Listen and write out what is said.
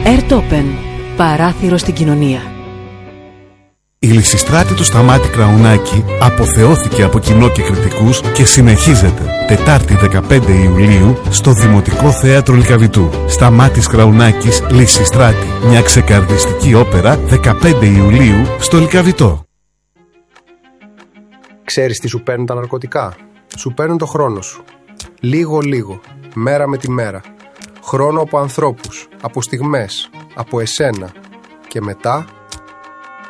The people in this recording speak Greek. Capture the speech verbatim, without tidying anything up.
Ερτόπεν. Παράθυρο στην κοινωνία. Η Λυσιστράτη του Σταμάτη Κραουνάκη αποθεώθηκε από κοινό και κριτικούς και συνεχίζεται Τετάρτη δεκαπέντε Ιουλίου στο Δημοτικό Θέατρο Λυκαβητού. Σταμάτης Κραουνάκης, Λυσιστράτη, μια ξεκαρδιστική όπερα, δεκαπέντε Ιουλίου στο Λυκαβητό. Ξέρεις τι σου παίρνουν τα ναρκωτικά? Σου παίρνουν το χρόνο σου. Λίγο λίγο, μέρα με τη μέρα. Χρόνο από ανθρώπους, από στιγμές, από εσένα. Και μετά